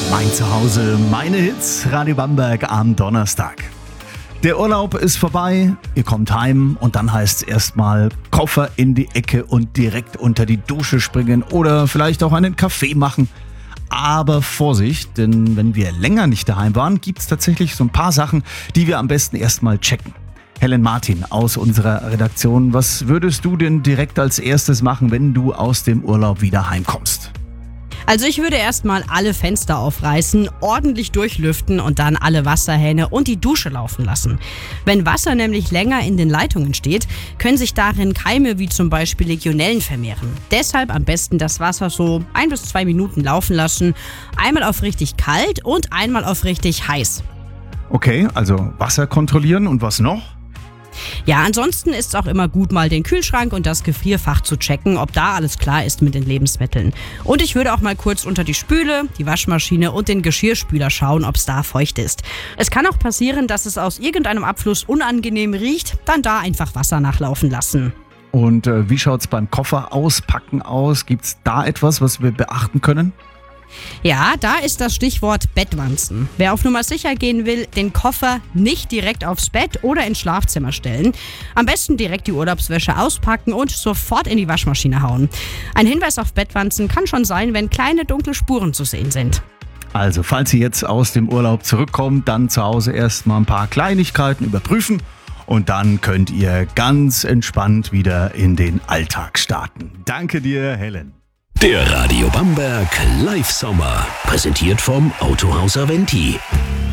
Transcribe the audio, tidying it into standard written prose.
Mein Zuhause, meine Hits, Radio Bamberg am Donnerstag. Der Urlaub ist vorbei, ihr kommt heim und dann heißt es erstmal Koffer in die Ecke und direkt unter die Dusche springen oder vielleicht auch einen Kaffee machen. Aber Vorsicht, denn wenn wir länger nicht daheim waren, gibt es tatsächlich so ein paar Sachen, die wir am besten erstmal checken. Helen Martin aus unserer Redaktion, was würdest du denn direkt als erstes machen, wenn du aus dem Urlaub wieder heimkommst? Also ich würde erstmal alle Fenster aufreißen, ordentlich durchlüften und dann alle Wasserhähne und die Dusche laufen lassen. Wenn Wasser nämlich länger in den Leitungen steht, können sich darin Keime wie zum Beispiel Legionellen vermehren. Deshalb am besten das Wasser so 1 bis 2 Minuten laufen lassen, einmal auf richtig kalt und einmal auf richtig heiß. Okay, also Wasser kontrollieren und was noch? Ja, ansonsten ist es auch immer gut, mal den Kühlschrank und das Gefrierfach zu checken, ob da alles klar ist mit den Lebensmitteln. Und ich würde auch mal kurz unter die Spüle, die Waschmaschine und den Geschirrspüler schauen, ob es da feucht ist. Es kann auch passieren, dass es aus irgendeinem Abfluss unangenehm riecht, dann da einfach Wasser nachlaufen lassen. Und wie schaut's beim Koffer auspacken aus? Gibt's da etwas, was wir beachten können? Ja, da ist das Stichwort Bettwanzen. Wer auf Nummer sicher gehen will, den Koffer nicht direkt aufs Bett oder ins Schlafzimmer stellen. Am besten direkt die Urlaubswäsche auspacken und sofort in die Waschmaschine hauen. Ein Hinweis auf Bettwanzen kann schon sein, wenn kleine dunkle Spuren zu sehen sind. Also, falls ihr jetzt aus dem Urlaub zurückkommt, dann zu Hause erstmal ein paar Kleinigkeiten überprüfen und dann könnt ihr ganz entspannt wieder in den Alltag starten. Danke dir, Helen. Der Radio Bamberg Live Sommer, präsentiert vom Autohaus Aventi.